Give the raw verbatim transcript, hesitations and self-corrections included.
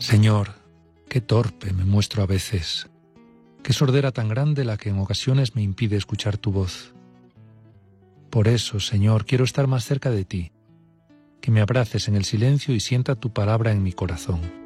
Señor, qué torpe me muestro a veces, qué sordera tan grande la que en ocasiones me impide escuchar tu voz. Por eso, Señor, quiero estar más cerca de ti, que me abraces en el silencio y sienta tu palabra en mi corazón.